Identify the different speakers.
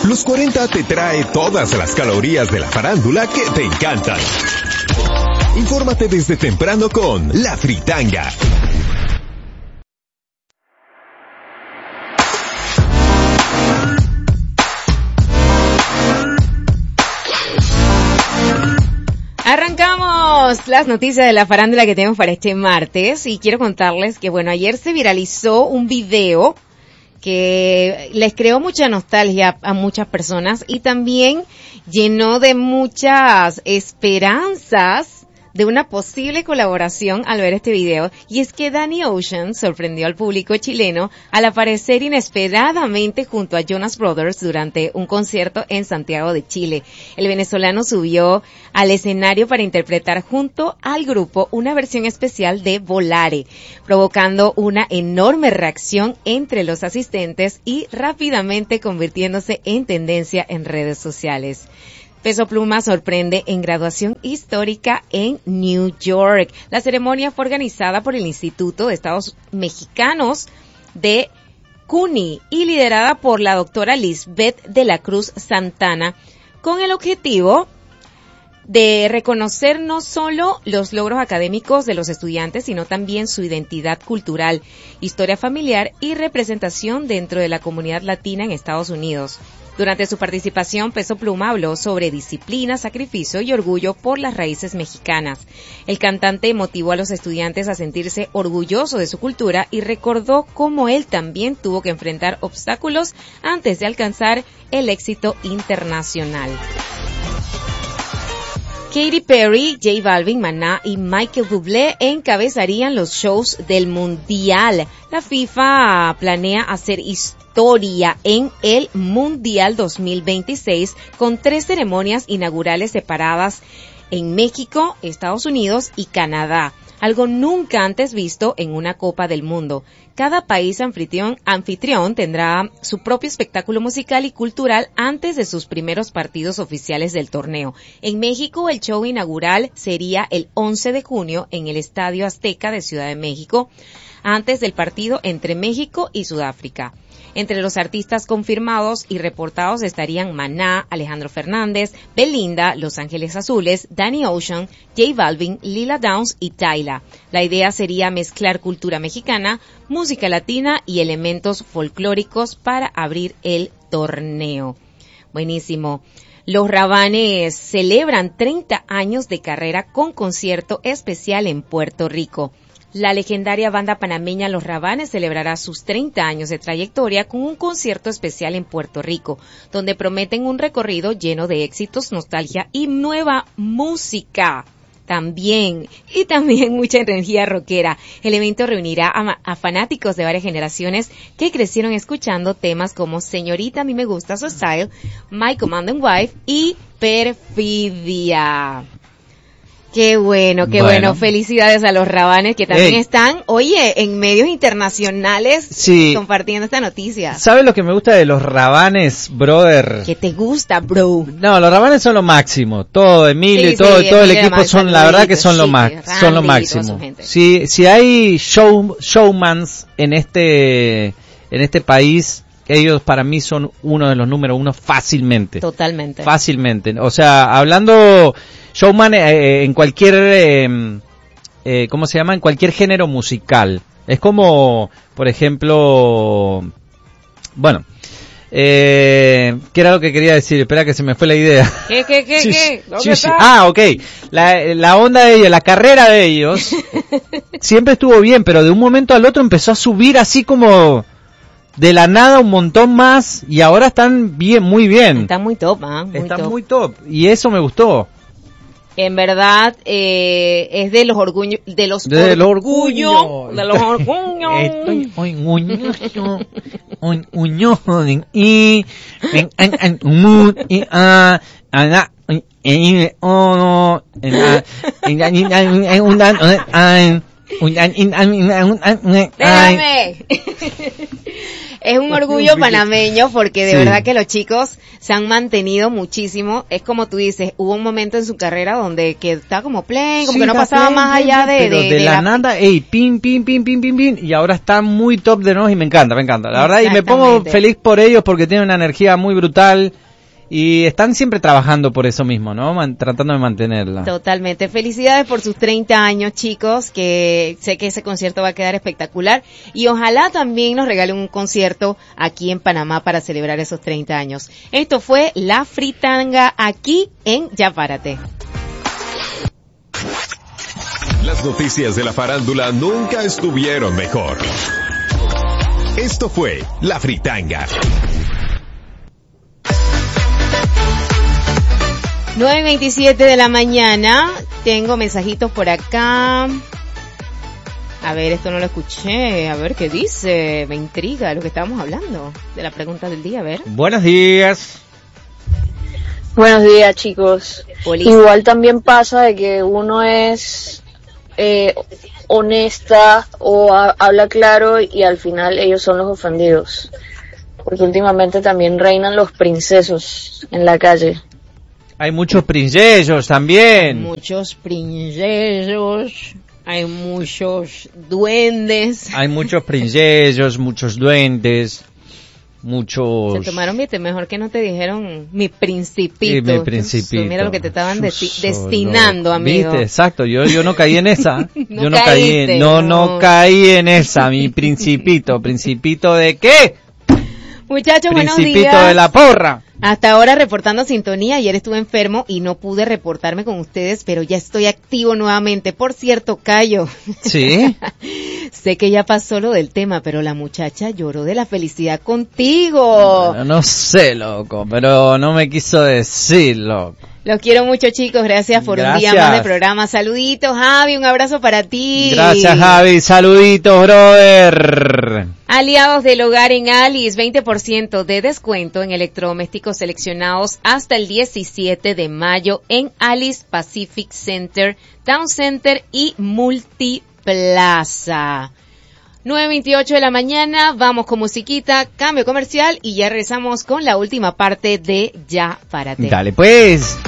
Speaker 1: Los 40 te trae todas las calorías de la farándula que te encantan. Infórmate desde temprano con La Fritanga.
Speaker 2: Arrancamos las noticias de la farándula que tenemos para este martes y quiero contarles que, bueno, ayer se viralizó un video que les creó mucha nostalgia a muchas personas y también llenó de muchas esperanzas de una posible colaboración al ver este video, y es que Danny Ocean sorprendió al público chileno al aparecer inesperadamente junto a Jonas Brothers durante un concierto en Santiago de Chile. El venezolano subió al escenario para interpretar junto al grupo una versión especial de Volare, provocando una enorme reacción entre los asistentes y rápidamente convirtiéndose en tendencia en redes sociales. Peso Pluma sorprende en graduación histórica en New York. La ceremonia fue organizada por el Instituto de Estados Mexicanos de CUNY y liderada por la doctora Lisbeth de la Cruz Santana, con el objetivo de reconocer no solo los logros académicos de los estudiantes, sino también su identidad cultural, historia familiar y representación dentro de la comunidad latina en Estados Unidos. Durante su participación, Peso Pluma habló sobre disciplina, sacrificio y orgullo por las raíces mexicanas. El cantante motivó a los estudiantes a sentirse orgullosos de su cultura y recordó cómo él también tuvo que enfrentar obstáculos antes de alcanzar el éxito internacional. Katy Perry, J Balvin, Maná y Michael Bublé encabezarían los shows del Mundial. La FIFA planea hacer historia en el Mundial 2026 con 3 ceremonias inaugurales separadas en México, Estados Unidos y Canadá, algo nunca antes visto en una Copa del Mundo. Cada país anfitrión tendrá su propio espectáculo musical y cultural antes de sus primeros partidos oficiales del torneo. En México, el show inaugural sería el 11 de junio en el Estadio Azteca de Ciudad de México, antes del partido entre México y Sudáfrica. Entre los artistas confirmados y reportados estarían Maná, Alejandro Fernández, Belinda, Los Ángeles Azules, Danny Ocean, J Balvin, Lila Downs y Tyla. La idea sería mezclar cultura mexicana, música latina y elementos folclóricos para abrir el torneo. Buenísimo. Los Rabanes celebran 30 años de carrera con concierto especial en Puerto Rico. La legendaria banda panameña Los Rabanes celebrará sus 30 años de trayectoria con un concierto especial en Puerto Rico, donde prometen un recorrido lleno de éxitos, nostalgia y nueva música. También mucha energía rockera. El evento reunirá a fanáticos de varias generaciones que crecieron escuchando temas como Señorita, a mí me gusta su style, My Commanding Wife y Perfidia. Qué bueno. Felicidades a los Rabanes que también están, en medios internacionales compartiendo esta noticia.
Speaker 3: ¿Sabes lo que me gusta de los Rabanes, brother?
Speaker 2: ¿Qué te gusta, bro?
Speaker 3: No, los Rabanes son lo máximo. Todo, Emilio y todo el equipo son, la verdad que son lo máximo. Si hay showmans en este país, ellos para mí son uno de los número 1 fácilmente.
Speaker 2: Totalmente.
Speaker 3: Fácilmente. O sea, hablando showman en cualquier, ¿cómo se llama? En cualquier género musical. Es como, por ejemplo, bueno, ¿qué era lo que quería decir? Espera que se me fue la idea.
Speaker 2: ¿Qué?
Speaker 3: Ok. La onda de ellos, la carrera de ellos, siempre estuvo bien, pero de un momento al otro empezó a subir así como de la nada un montón más y ahora están muy bien.
Speaker 2: Están muy top,
Speaker 3: muy top y eso me gustó.
Speaker 2: En verdad, es de los orgullos,
Speaker 3: Estoy orgulloso
Speaker 2: Déjame. Es un orgullo panameño porque de verdad que los chicos se han mantenido muchísimo. Es como tú dices, hubo un momento en su carrera donde que estaba como plain, como que no pasaba más allá
Speaker 3: de la nada, pin, y ahora está muy top de nuevo y me encanta, la verdad, y me pongo feliz por ellos porque tienen una energía muy brutal. Y están siempre trabajando por eso mismo, ¿no? Tratando de mantenerla.
Speaker 2: Totalmente. Felicidades por sus 30 años, chicos, que sé que ese concierto va a quedar espectacular. Y ojalá también nos regalen un concierto aquí en Panamá para celebrar esos 30 años. Esto fue La Fritanga aquí en Ya Párate.
Speaker 1: Las noticias de la farándula nunca estuvieron mejor. Esto fue La Fritanga.
Speaker 2: 9:27 de la mañana, tengo mensajitos por acá. A ver, esto no lo escuché, a ver qué dice, me intriga lo que estábamos hablando, de la pregunta del día, a ver.
Speaker 3: Buenos días.
Speaker 4: Buenos días, chicos. Igual también pasa de que uno es honesta o habla claro y al final ellos son los ofendidos. Porque últimamente también reinan los princesos en la calle.
Speaker 3: Hay muchos princesos también.
Speaker 2: Muchos princesos, hay muchos duendes.
Speaker 3: Hay muchos princesos, muchos duendes, muchos...
Speaker 2: Se tomaron mejor que no te dijeron mi principito.
Speaker 3: Sí, mi principito.
Speaker 2: Mira lo que te estaban destinando, amigo.
Speaker 3: Viste, exacto, yo no caí en esa.
Speaker 2: Yo no caí.
Speaker 3: No caí en esa, mi principito. ¿Principito de qué?
Speaker 2: Muchachos, buenos días.
Speaker 3: Principito de la porra.
Speaker 2: Hasta ahora reportando sintonía. Ayer estuve enfermo y no pude reportarme con ustedes, pero ya estoy activo nuevamente. Por cierto, Cayo.
Speaker 3: ¿Sí?
Speaker 2: Sé que ya pasó lo del tema, pero la muchacha lloró de la felicidad contigo.
Speaker 3: Bueno, no sé, loco, pero no me quiso decir, loco.
Speaker 2: Los quiero mucho, chicos. Gracias por un día más de programa. Saluditos, Javi. Un abrazo para ti.
Speaker 3: Gracias, Javi. Saluditos, brother.
Speaker 2: Aliados del hogar en Alice, 20% de descuento en electrodomésticos seleccionados hasta el 17 de mayo en Alice Pacific Center, Town Center y Multiplaza. 9:28 de la mañana, vamos con musiquita, cambio comercial y ya regresamos con la última parte de Ya Párate.
Speaker 3: Dale pues.